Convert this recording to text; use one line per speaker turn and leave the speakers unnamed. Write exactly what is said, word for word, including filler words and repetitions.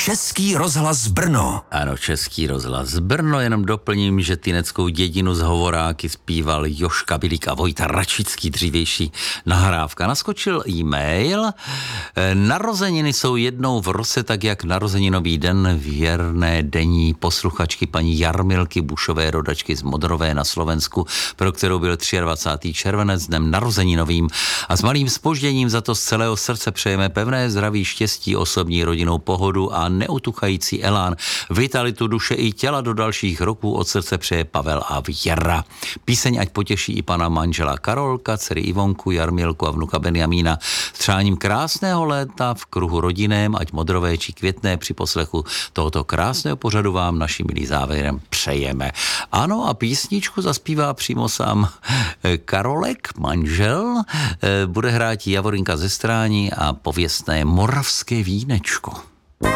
Český rozhlas Brno.
Ano, Český rozhlas Brno, jenom doplním, že Týneckou dědinu z Hovoráky zpíval Joška Bilík a Vojta Račický, dřívější nahrávka. Naskočil e-mail. Narozeniny jsou jednou v roce, tak jak narozeninový den věrné denní posluchačky paní Jarmilky Bušové, rodačky z Modrové na Slovensku, pro kterou byl dvacátého třetího červenec dnem narozeninovým. A s malým zpožděním za to z celého srdce přejeme pevné zdraví, štěstí, osobní rodinnou pohodu a neutuchající elán, vitalitu duše i těla do dalších roků. Od srdce přeje Pavel a Věra. Píseň ať potěší i pana manžela Karolka, dcery Ivonku, Jarmilku a vnuka Benjamína. S přáním krásného léta v kruhu rodinném, ať modrové či květné, při poslechu tohoto krásného pořadu vám, naši milí závěrem, přejeme. Ano, a písničku zaspívá přímo sám Karolek, manžel, bude hrát Javorinka ze Strání a pověstné Moravské vínečko.